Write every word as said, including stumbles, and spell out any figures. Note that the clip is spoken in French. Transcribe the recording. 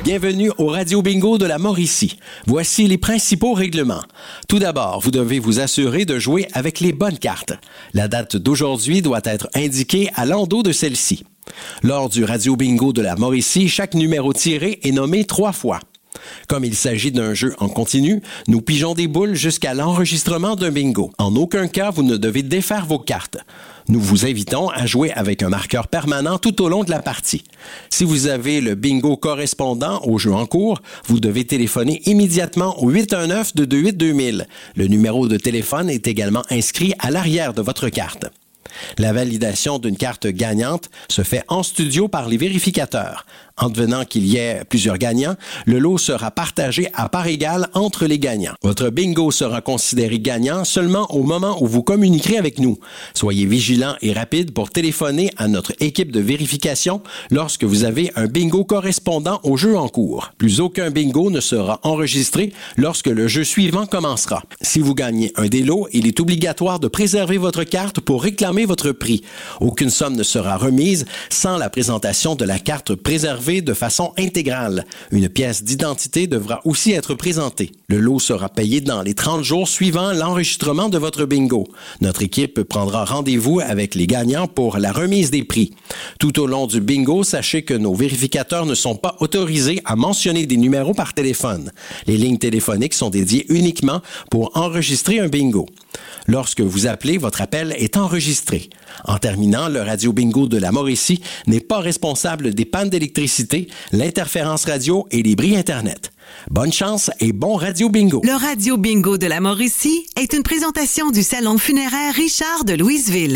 Bienvenue au Radio Bingo de la Mauricie. Voici les principaux règlements. Tout d'abord, vous devez vous assurer de jouer avec les bonnes cartes. La date d'aujourd'hui doit être indiquée à l'endos de celle-ci. Lors du Radio Bingo de la Mauricie, chaque numéro tiré est nommé trois fois. Comme il s'agit d'un jeu en continu, nous pigeons des boules jusqu'à l'enregistrement d'un bingo. En aucun cas, vous ne devez défaire vos cartes. Nous vous invitons à jouer avec un marqueur permanent tout au long de la partie. Si vous avez le bingo correspondant au jeu en cours, vous devez téléphoner immédiatement au huit un neuf deux deux huit deux mille. Le numéro de téléphone est également inscrit à l'arrière de votre carte. La validation d'une carte gagnante se fait en studio par les vérificateurs. Advenant qu'il y ait plusieurs gagnants, le lot sera partagé à part égale entre les gagnants. Votre bingo sera considéré gagnant seulement au moment où vous communiquerez avec nous. Soyez vigilants et rapides pour téléphoner à notre équipe de vérification lorsque vous avez un bingo correspondant au jeu en cours. Plus aucun bingo ne sera enregistré lorsque le jeu suivant commencera. Si vous gagnez un des lots, il est obligatoire de préserver votre carte pour réclamer votre prix. Aucune somme ne sera remise sans la présentation de la carte préservée de façon intégrale. Une pièce d'identité devra aussi être présentée. Le lot sera payé dans les trente jours suivant l'enregistrement de votre bingo. Notre équipe prendra rendez-vous avec les gagnants pour la remise des prix. Tout au long du bingo, sachez que nos vérificateurs ne sont pas autorisés à mentionner des numéros par téléphone. Les lignes téléphoniques sont dédiées uniquement pour enregistrer un bingo. Lorsque vous appelez, votre appel est enregistré. En terminant, le Radio Bingo de la Mauricie n'est pas responsable des pannes d'électricité, l'interférence radio et les bris Internet. Bonne chance et bon Radio Bingo! Le Radio Bingo de la Mauricie est une présentation du Salon funéraire Richard de Louisville.